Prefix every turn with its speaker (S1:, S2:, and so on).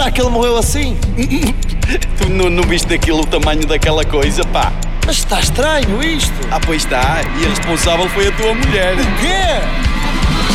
S1: Será que ele morreu assim?
S2: Tu não viste aquilo, o tamanho daquela coisa, pá?
S1: Mas está estranho isto.
S2: Ah, pois está. E a responsável foi a tua mulher.
S1: O quê?